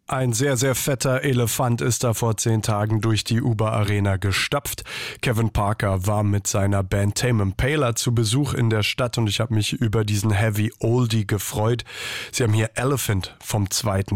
Ein sehr, sehr fetter Elefant ist da vor 10 Tagen durch die Uber Arena gestapft. Kevin Parker war mit seiner Band Tame Impala zu Besuch in der Stadt und ich habe mich über diesen Heavy Oldie gefreut. Sie haben hier Elephant vom zweiten